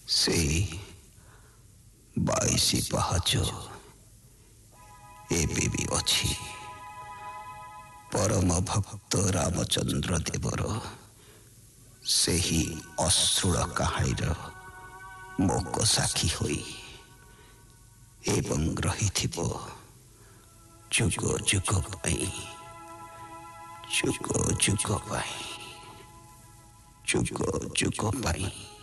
से 22 ପାହାଚ ଏବେ ବି ଅଛି। परम भक्त रामचंद्र देवर ସେହି ଅଶ୍ରୁଳ କାହାଣୀର ମୋକ ସାକ୍ଷୀ ହୋଇ ଏବଂ ରହିଥିବ ଯୁଗ ଯୁଗ ପାଇଁ, ଯୁଗ ଯୁଗ ପାଇଁ, ଯୁଗ ଯୁଗ ପାଇଁ।